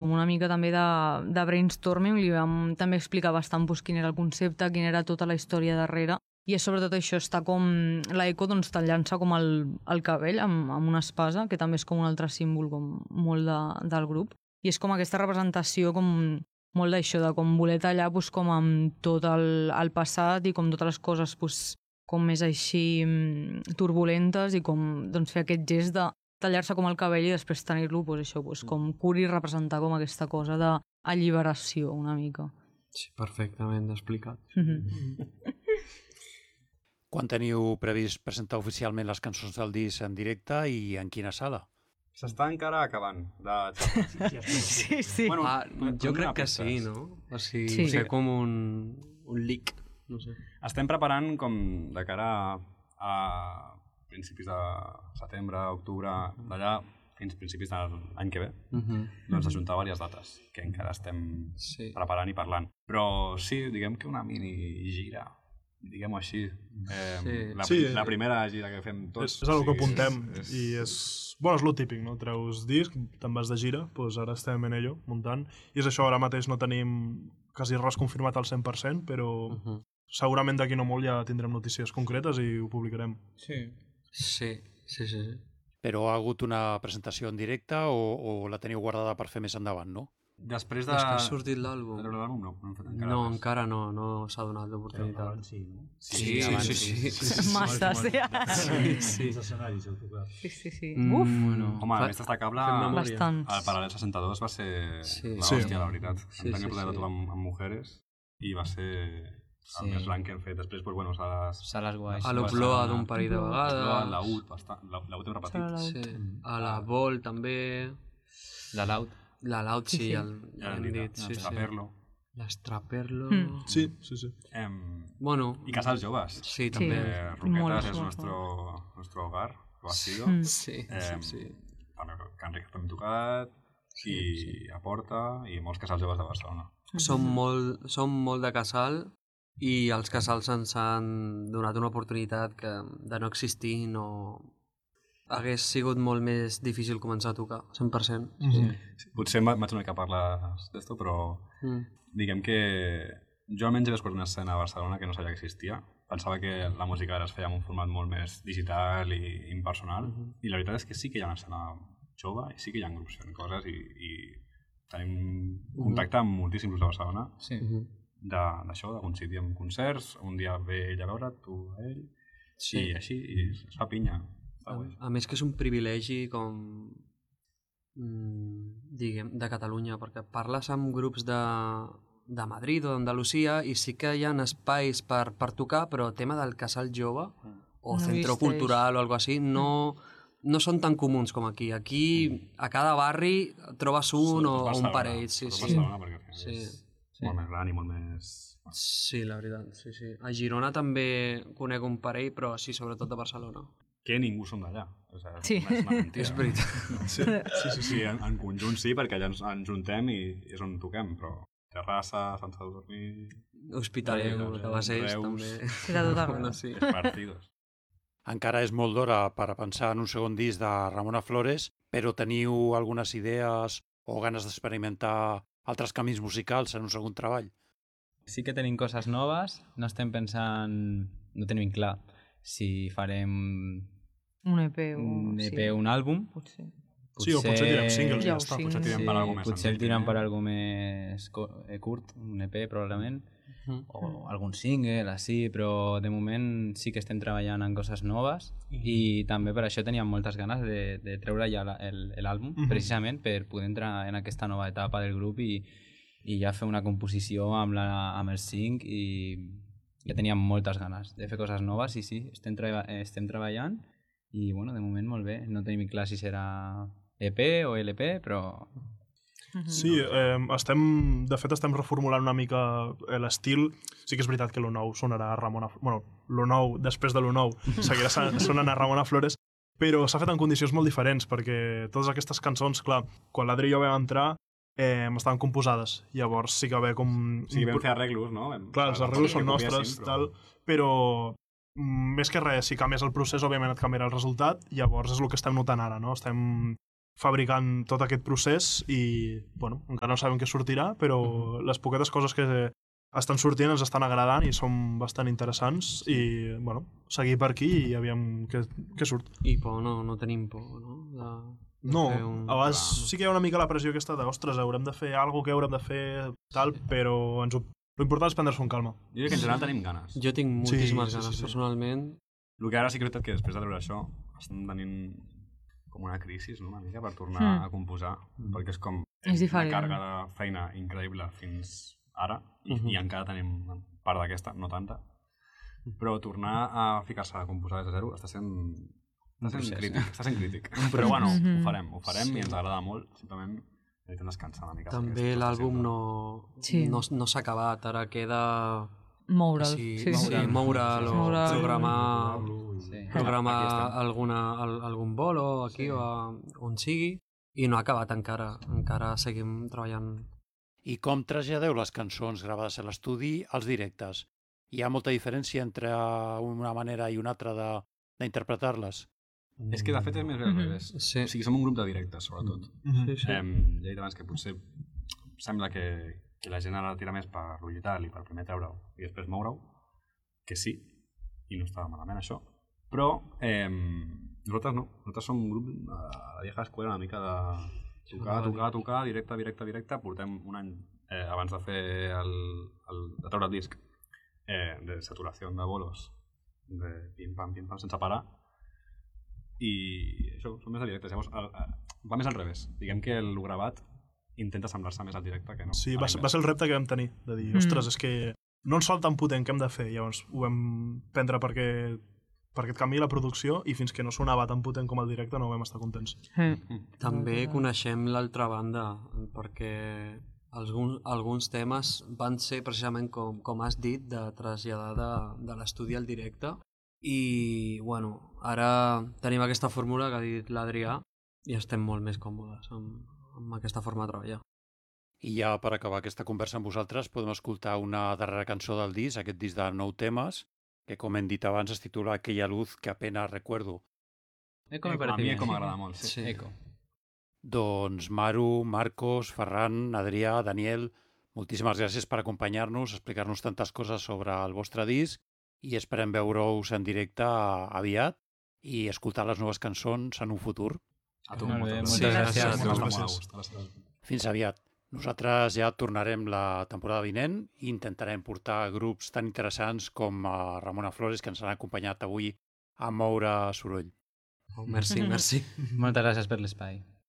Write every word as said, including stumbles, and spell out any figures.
com una mica també de, de brainstorming, li vam també explicar bastant pues, quin era el concepte, quina era tota la història darrere, i és sobretot això, està com... L'Eco doncs, te'l llança com el, el cabell amb, amb una espasa, que també és com un altre símbol com molt de, del grup, i és com aquesta representació com molt d'això, de com voler tallar pues, com amb tot el, el passat i com totes les coses pues, com més així turbulentes i com doncs, fer aquest gest de tallar-se com el cabell i després tenir-lo pues, això, pues, com curi i representar com aquesta cosa d'alliberació una mica. Sí, perfectament explicat. Mm-hmm. Quan teniu previst presentar oficialment les cançons del disc en directe i en quina sala? S'està encara acabant de... Sí, sí. Bueno, ah, jo crec que sí, no? O sigui, sí. Fer com un, un leak, no sé. Estem preparant com de cara a principis de setembre, octubre, d'allà fins principis de l'any que ve, uh-huh. doncs ajuntar diverses dates que encara estem sí. preparant i parlant. Però sí, diguem que una mini gira, diguem-ho així. Eh, sí. La, sí, la primera gira que fem tots. És, és el que apuntem és, i és... Bueno, és lo típic, no? Treus disc, te'n vas de gira, doncs ara estem en ello, muntant. I és això, ara mateix no tenim quasi res confirmat al cent per cent, però uh-huh. segurament d'aquí no molt ja tindrem notícies concretes i ho publicarem. Sí. Sí, sí, sí. Però ha hagut una presentació en directe o, o la teniu guardada per fer més endavant, no? Després de... És que ha sortit l'àlbum. L'àlbum no, no hem fet encara. No, res. encara no, no s'ha donat l'oportunitat. Sí, no? Sí, sí, sí. sí, sí, sí, sí. Massa, sí. Sí, sí. Els escenaris heu tocat. Sí, sí, sí. Mm, Uf! Bueno, home, Fa... més destacable, bastant. El Paral·lel seixanta-dos va ser sí. l'hòstia, sí. la veritat. Sí, Em tenia sí, poder sí. de tocar amb, amb mujeres i va ser el Sí. més gran que hem fet. Després, pues, bueno, sales... Sales guais. A l'Oploa d'un parell de vegades. La U T, bastant. La U T hem repetit. Sí. A la Vol també. La Laut. La Laut, sí, Sí, sí. el, ja l'hem dit. Sí, sí. L'estraperlo. L'estraperlo. Mm. Sí, sí, sí. Em... Bueno. I casals joves. Sí, també. Eh, Molt Roquetas és fort. nuestro, nuestro hogar, lo ha sido. Mm. Sí, Eh, sí, sí. També Can Ric també hem tocat, i a Porta, i molts casals joves de Barcelona. Som molt, som molt de casal i els casals ens han donat una oportunitat que de no existir no... hagués sigut molt més difícil començar a tocar, cent per cent. Sí. Sí, potser m'haig una mica a parlar d'això, però Mm. diguem que jo almenys he descobert una escena a Barcelona que no sabia que existia. Pensava que la música ara es feia en un format molt més digital i impersonal, Mhm. i la veritat és que sí que hi ha una escena jove i sí que hi ha grups fent coses i, i tenim contacte amb moltíssims grups de Barcelona Sí. Mhm. de- d'això, de coincidir en concerts, un dia ve ell a veure't, tu a ell, Sí. i així, i es fa pinya. Està A, guai. a més que és un privilegi com mm, diguem, de Catalunya, perquè parles amb grups de, de Madrid o d'Andalusia i sí que hi ha espais per, per tocar, però el tema del casal jove o No centre existeix. cultural o algo així no, no són tan comuns com aquí. Aquí, a cada barri, trobes un o, o un parell. Sí, sí. Barcelona, perquè al final Sí. és molt més gran i molt més... Sí, la veritat, sí, sí. A Girona també conec un parell, però sí, sobretot de Barcelona. Que ningú som d'allà. O sigui, Sí. és una mentida. És veritat. Sí, sí, sí. Sí, en, en conjunt sí, perquè allà ens, ens juntem i és on toquem, però Terrassa, Sant Sadurní, Hospitalet, Reus, de Bassés, Reus. també. Sí, de tot arreu. Bueno, sí. és partidos. Encara és molt d'hora per a pensar en un segon disc de Ramona Flores, però teniu algunes idees o ganes d'experimentar altres camins musicals en un segon treball? Sí que tenim coses noves, no estem pensant, no tenim clar si farem Un E P o... un E P sí. o un àlbum. Potser. Sí, o potser tirem singles i Ja ja ho està. sí. Potser tirem Sí, per alguna més potser senzill el tiren primer. per algo més co- eh, curt, un E P probablement, Mhm. o algun single, així, però de moment sí que estem treballant en coses noves i també per això teníem moltes ganes de, de treure ja la- el- l'àlbum, Mhm. precisament per poder entrar en aquesta nova etapa del grup i, i ja fer una composició amb, la, amb els cinc i ja teníem moltes ganes de fer coses noves i sí, estem, treba estem treballant i bueno, de moment molt bé, no tenim clar si serà E P o L P, però Sí, eh, estem, de fet estem reformulant una mica eh, l'estil. Sí que és veritat que l'O nou sonarà a Ramona... Bueno, l'O nou, després de l'O nou, seguirà sa- sonant a Ramona Flores, però s'ha fet en condicions molt diferents, perquè totes aquestes cançons, clar, quan l'Adri i jo vam entrar, eh, estaven composades. Llavors sí que va haver com... Sí, vam fer arreglos, no? Vam, Clar, els arreglos són nostres, però... tal, però mm, més que res, si canvies el procés, òbviament et canviarà el resultat, llavors és el que estem notant ara, no? Estem fabricant tot aquest procés i, bueno, encara no sabem què sortirà, però uh-huh. les poquetes coses que estan sortint ens estan agradant i són bastant interessants i, bueno, seguir per aquí i aviam què, què surt. I por, no, no tenim por, no? De... No, un... a vegades sí que hi ha una mica la pressió aquesta de, ostres, haurem de fer alguna que haurem de fer tal, sí. però ens ho... l'important és prendre-s'ho amb calma. Jo crec que en general tenim ganes. Jo tinc moltíssimes sí, ganes, sí, sí, sí. personalment. El que ara sí que és veritat que després de treure això estem tenint com una crisi, no? Una mica per tornar mm. a composar, mm. perquè és com és una càrrega de feina increïble fins ara i, mm-hmm. i encara tenim part d'aquesta, no tanta, però tornar a ficar-se a composar des de zero està sent... Està sent crític, està sent crític. Però bueno, ho farem, ho farem sí. i ens agrada molt. Simplement necessitem descansar una mica. També l'àlbum no, sí. no, no s'ha acabat, ara queda... Moure'l. Sí, sí, sí. sí, moure'l o Moure programar, sí. programar alguna, algun bolo aquí sí. o a, on sigui i no ha acabat encara. Encara seguim treballant. I com traslladeu les cançons gravades a l'estudi als directes? Hi ha molta diferència entre una manera i una altra de, d'interpretar-les? És que de fet és més bé al revés. Sí. O sigui, som un grup de directes, sobretot. Mm-hmm. Sí, sí. Eh, ja he dit abans que potser sembla que, que la gent ara tira més per rotllitar i per primer treure-ho i després moure-ho, que sí, i no estava malament això, però eh, nosaltres no. Nosaltres som un grup a la vieja escuela una mica de tocar, tocar, tocar, directe, directe, directe. Portem un any eh, abans de fer el, el, de treure el disc eh, de saturació de bolos, de pim-pam, pim-pam, sense parar. I això, són més de directes. Llavors, el, el, va més al revés. Diguem que el gravat intenta semblar-se més al directe que no. Sí, va, va ser el repte que vam tenir, de dir, ostres, mm. és que no ens falta tan potent, què hem de fer? Llavors ho vam prendre perquè, per aquest canvi la producció i fins que no sonava tan potent com el directe no vam estar contents. Mm. També coneixem l'altra banda, perquè alguns, alguns temes van ser precisament, com, com has dit, de traslladar de, de l'estudi al directe. I, bueno, ara tenim aquesta fórmula que ha dit l'Adrià i estem molt més còmodes amb, amb aquesta forma de treballar. I ja per acabar aquesta conversa amb vosaltres podem escoltar una darrera cançó del disc, aquest disc de nou temes, que com hem dit abans es titula Aquella luz que apenas recuerdo. Eco me parece parece bien. A mi bien. Eco m'agrada molt, sí. sí. Eco. Doncs Maru, Marcos, Ferran, Adrià, Daniel, moltíssimes gràcies per acompanyar-nos, explicar-nos tantes coses sobre el vostre disc i esperem veure-us en directe aviat i escoltar les noves cançons en un futur. A tu, Molt bé, moltes moltes gràcies. gràcies. Moltes gràcies. Fins aviat. Nosaltres ja tornarem la temporada vinent i intentarem portar grups tan interessants com Ramona Flores, que ens han acompanyat avui a Moure Soroll. Oh, merci, merci. Moltes gràcies per l'espai.